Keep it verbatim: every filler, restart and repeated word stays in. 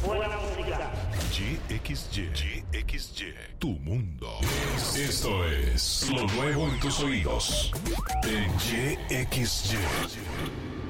buena música. Y X Y, Y X Y, tu mundo. Esto es lo nuevo en tus oídos. En Y X Y.